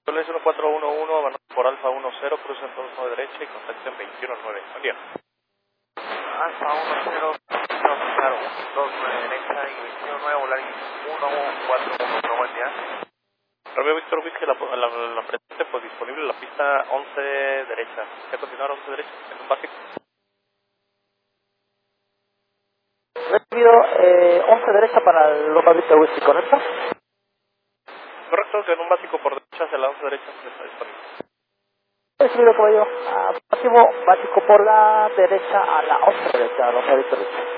Solo es 1411, avanza por Alfa 10, cruza en 2 derecha y contacta en 219. Buen día. Alfa 10, claro, 29 derecha y 219, volar 141, buen día. Romeo Víctor Whisky, la presente, pues disponible en la pista 11 derecha. ¿Qué continuar 11 derecha? En un básico. Recibido 11 derecha para el local Victor Whisky, ¿correcto? Correcto, que en un básico por derecha hacia la 11 derecha está disponible. Recibido, caballero. Básico por la derecha a la 11 derecha, local Victor Whisky.